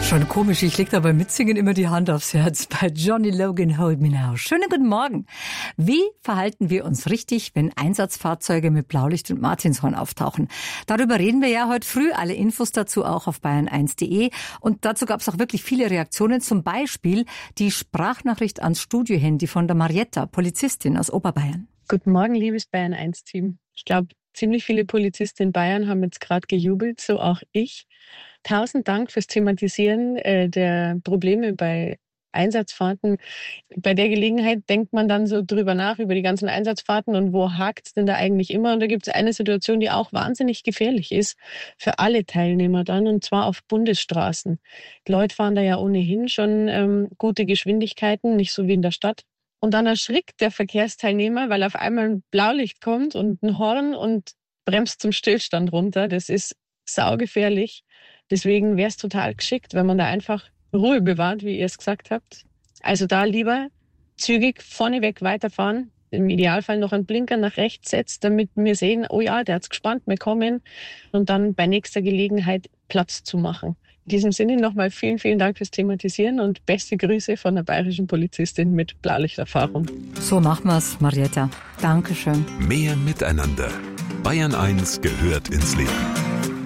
Schon komisch, ich leg da beim Mitsingen immer die Hand aufs Herz bei Johnny Logan, Hold Me Now. Schönen guten Morgen. Wie verhalten wir uns richtig, wenn Einsatzfahrzeuge mit Blaulicht und Martinshorn auftauchen? Darüber reden wir ja heute früh. Alle Infos dazu auch auf bayern1.de. Und dazu gab es auch wirklich viele Reaktionen. Zum Beispiel die Sprachnachricht ans Studiohandy von der Marietta, Polizistin aus Oberbayern. Guten Morgen, liebes Bayern1-Team. Ich glaube, ziemlich viele Polizisten in Bayern haben jetzt gerade gejubelt, so auch ich. 1000 Dank fürs Thematisieren der Probleme bei Einsatzfahrten. Bei der Gelegenheit denkt man dann so drüber nach, über die ganzen Einsatzfahrten und wo hakt es denn da eigentlich immer. Und da gibt es eine Situation, die auch wahnsinnig gefährlich ist für alle Teilnehmer dann, und zwar auf Bundesstraßen. Die Leute fahren da ja ohnehin schon gute Geschwindigkeiten, nicht so wie in der Stadt. Und dann erschrickt der Verkehrsteilnehmer, weil auf einmal ein Blaulicht kommt und ein Horn und bremst zum Stillstand runter. Das ist saugefährlich. Deswegen wäre es total geschickt, wenn man da einfach Ruhe bewahrt, wie ihr es gesagt habt. Also da lieber zügig vorneweg weiterfahren, im Idealfall noch einen Blinker nach rechts setzt, damit wir sehen, oh ja, der hat's gespannt, wir kommen, und dann bei nächster Gelegenheit Platz zu machen. In diesem Sinne nochmal vielen, vielen Dank fürs Thematisieren und beste Grüße von der bayerischen Polizistin mit Blaulichterfahrung. So machen wir's, Marietta. Dankeschön. Mehr Miteinander. Bayern 1 gehört ins Leben.